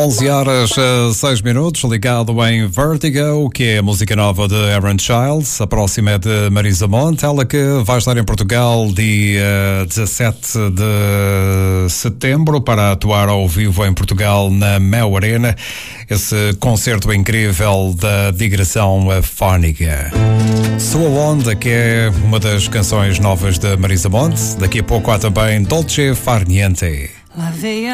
11 horas 6 minutos, ligado em Vertigo, que é a música nova de Aaron Childs. A próxima é de Marisa Monte, ela que vai estar em Portugal dia 17 de setembro para atuar ao vivo em Portugal na Mel Arena. Esse concerto incrível da digressão fónica. Sua Onda, que é uma das canções novas de Marisa Monte. Daqui a pouco há também Dolce Far Niente.